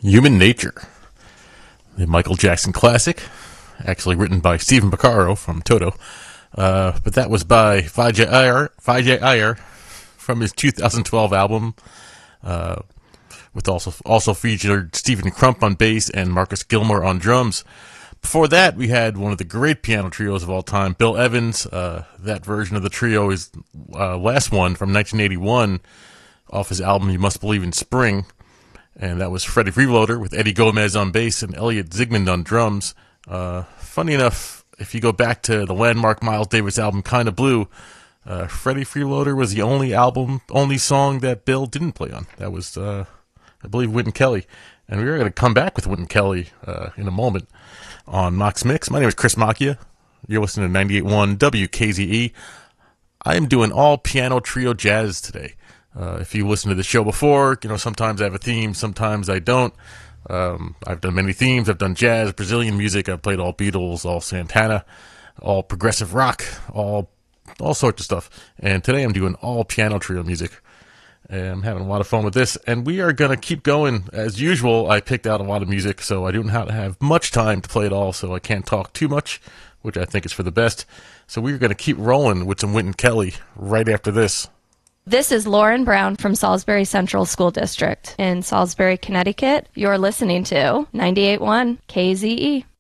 Human Nature, the Michael Jackson classic, actually written by Stephen Porcaro from Toto, but that was by Vijay Iyer from his 2012 album, with also featured Stephen Crump on bass and Marcus Gilmore on drums. Before that, we had one of the great piano trios of all time, Bill Evans. That version of the trio is last one from 1981 off his album You Must Believe in Spring. And that was Freddie Freeloader with Eddie Gomez on bass and Elliot Zygmunt on drums. Funny enough, if you go back to the landmark Miles Davis album Kinda Blue, Freddie Freeloader was the only song that Bill didn't play on. That was, I believe, Wynton Kelly. And we're going to come back with Wynton Kelly in a moment on Mox Mix. My name is Chris Macchia. You're listening to 98.1 WKZE. I am doing all piano trio jazz today. If you listen to the show before, sometimes I have a theme, sometimes I don't. I've done many themes. I've done jazz, Brazilian music. I've played all Beatles, all Santana, all progressive rock, all sorts of stuff. And today I'm doing all piano trio music. And I'm having a lot of fun with this. And we are going to keep going. As usual, I picked out a lot of music, so I don't have much time to play it all, so I can't talk too much, which I think is for the best. So we're going to keep rolling with some Wynton Kelly right after this. This is Lauren Brown from Salisbury Central School District in Salisbury, Connecticut. You're listening to 98.1 KZE.